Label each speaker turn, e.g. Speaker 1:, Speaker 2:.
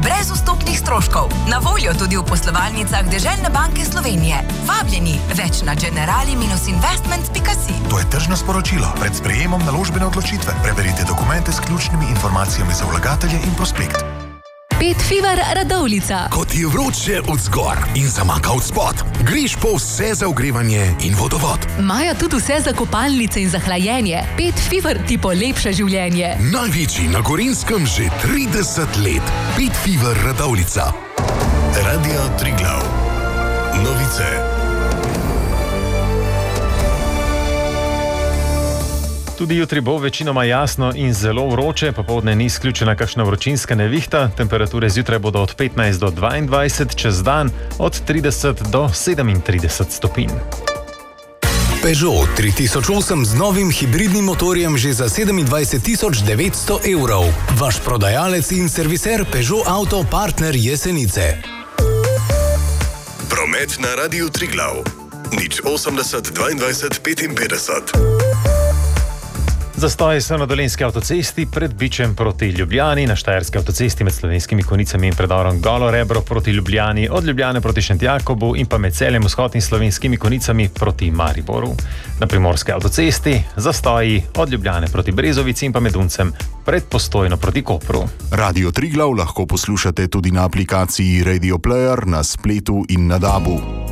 Speaker 1: brez vstopnih stroškov. Na voljo tudi v poslovalnicah Deželne banke Slovenije. Vabljeni, več na generali-investments.si.
Speaker 2: To je tržno sporočilo. Pred sprejemom naložbene odločitve preberite dokumente s ključnimi informacijami za vlagatelje in prospekt.
Speaker 3: Pet Fever Radovljica.
Speaker 4: Ko ti je vroče od zgor in zamaka od spod, greš po vse za ogrevanje in vodovod.
Speaker 3: Maja tudi vse za kopalnice in za hlajenje. Pet Fever ti polepša življenje.
Speaker 4: Največji na Gorenjskem že 30 let. Pet Fever Radovljica.
Speaker 5: Radio Triglav. Novice.
Speaker 6: Tudi jutri bo večinoma jasno in zelo vroče, popoldne ni izključena kakšna vročinska nevihta, temperature zjutraj bodo od 15 do 22, čez dan od 30 do 37 stopinj.
Speaker 7: Peugeot 3008 z novim hibridnim motorjem že za 27 900 evrov. Vaš prodajalec in serviser Peugeot Auto Partner Jesenice.
Speaker 5: Promet na Radiu Triglav. 080 22 55.
Speaker 6: Zastoji so na Dolenjski avtocesti pred Bičem proti Ljubljani, na Štajerski avtocesti med Slovenskimi Konjicami in predorom Golo Rebro proti Ljubljani, od Ljubljane proti Šentjakobu in pa med Celjem Vzhod in Slovenskimi Konjicami proti Mariboru. Na Primorski avtocesti zastoji od Ljubljane proti Brezovici in pa med Uncem pred Postojno proti Kopru.
Speaker 8: Radio Triglav lahko poslušate tudi na aplikaciji Radio Player, na spletu in na DAB-u.